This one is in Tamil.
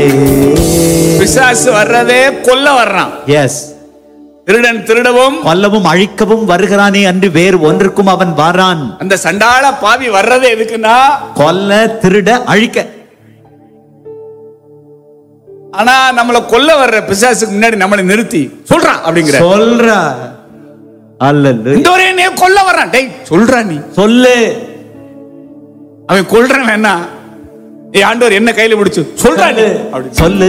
பிசாசு வர்றதே கொல்ல வர்றான். எஸ், திருடன் திருடவும் கொல்லவும் அழிக்கவும் வருகிறானே அன்று வேறு ஒன்றுக்கும் அவன் வாரான். அந்த சண்டாள பாவி வர்றதே எதுக்குன்னா கொல்ல, திருட, அழிக்க. ஆனா நம்மள கொல்ல வர்ற பிசாசுக்கு முன்னாடி நம்மளை நிறுத்தி சொல்றான் அப்படிங்கிற சொல்றா. அல்லேலூயா. இந்த ஒரே நீ கொல்ல வர்றான். டேய் சொல்றா, நீ சொல்லு. அவன் கொல்றான். என்ன ஆண்டவர் என்ன கையில பிடிச்சு சொல்றான் சொல்லு.